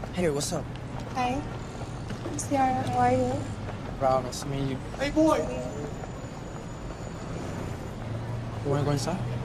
Hey, what's up? Hi, Ciara, how are you? Wow, nice to meet you. Hey, boy. You wanna go inside?